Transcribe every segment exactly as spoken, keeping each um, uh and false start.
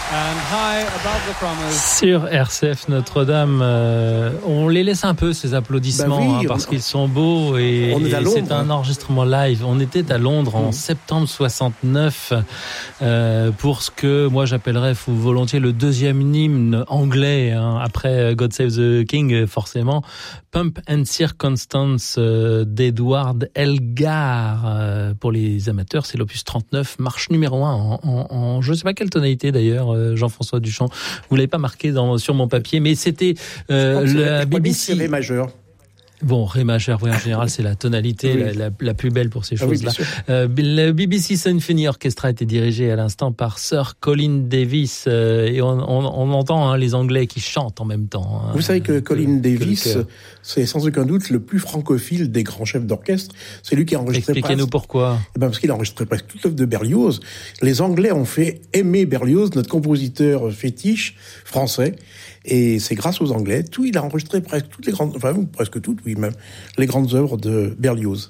And high above the promise. Sur R C F Notre-Dame, euh, on les laisse un peu ces applaudissements bah oui, hein, parce on, qu'ils sont beaux et, on est à et Londres, c'est un hein. enregistrement live. On était à Londres en mmh. septembre soixante-neuf euh, pour ce que moi j'appellerais volontiers le deuxième hymne anglais hein, après God Save the King forcément. Pump and Circumstance euh, d'Edward Elgar. Euh, pour les amateurs, c'est l'opus trente-neuf, marche numéro un en, en, en je ne sais pas quelle tonalité d'ailleurs, euh, Jean-François Duchamp. Vous l'avez pas marqué dans, sur mon papier, mais c'était euh, la B B C. C'est Ré majeur. Bon, Ré majeur, oui, en général, c'est la tonalité oui. la, la, la plus belle pour ces ah choses-là. Oui, euh, le B B C Symphony Orchestra a été dirigé à l'instant par Sir Colin Davis euh, et on, on, on entend hein, les Anglais qui chantent en même temps. Hein, Vous savez que Colin que, Davis, que c'est sans aucun doute le plus francophile des grands chefs d'orchestre. C'est lui qui a enregistré. Expliquez-nous presque, pourquoi. Eh ben parce qu'il a enregistré presque toute l'œuvre de Berlioz. Les Anglais ont fait aimer Berlioz, notre compositeur fétiche français. Et c'est grâce aux Anglais, tout, il a enregistré presque toutes les grandes, enfin, presque toutes, oui, même, les grandes œuvres de Berlioz.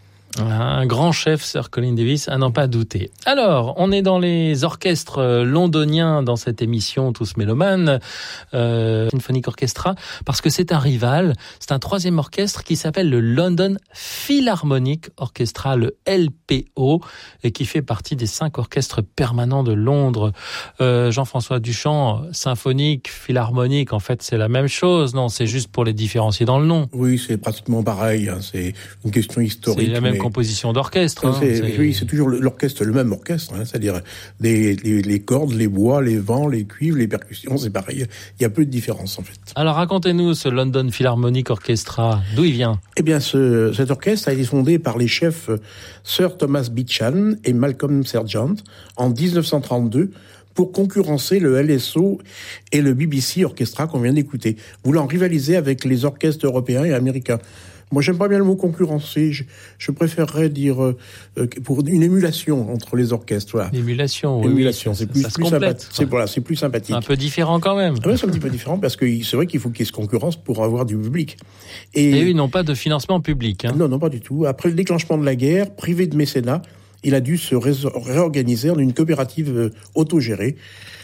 Un grand chef, Sir Colin Davis, à n'en pas douter. Alors, on est dans les orchestres londoniens dans cette émission Tous Mélomanes, euh, Symphonic Orchestra, parce que c'est un rival, c'est un troisième orchestre qui s'appelle le London Philharmonic Orchestra, le L P O, et qui fait partie des cinq orchestres permanents de Londres. Euh, Jean-François Duchamp, symphonique, philharmonique, en fait, c'est la même chose, non? C'est juste pour les différencier dans le nom. Oui, c'est pratiquement pareil, hein, c'est une question historique. C'est la même mais... composition d'orchestre. Hein, c'est, c'est... Oui, c'est toujours l'orchestre, le même orchestre, hein, c'est-à-dire les, les, les cordes, les bois, les vents, les cuivres, les percussions, c'est pareil. Il y a peu de différence en fait. Alors racontez-nous ce London Philharmonic Orchestra, d'où il vient? Eh bien, ce, cet orchestre a été fondé par les chefs Sir Thomas Beecham et Malcolm Sergeant en dix-neuf cent trente-deux pour concurrencer le L S O et le B B C Orchestra qu'on vient d'écouter, voulant rivaliser avec les orchestres européens et américains. Moi, j'aime pas bien le mot concurrencer. Je, je préférerais dire euh, pour une émulation entre les orchestres. Voilà. L'émulation, oui. Émulation, oui, c'est plus, ça plus sympathique. C'est voilà, c'est plus sympathique. Un peu différent quand même. Ah ouais, c'est un petit peu différent parce que c'est vrai qu'il faut qu'il y ait ce concurrence pour avoir du public. Et, et eux, ils n'ont pas de financement public. Hein. Non, non, pas du tout. Après le déclenchement de la guerre, privé de mécénat, il a dû se ré- réorganiser en une coopérative autogérée.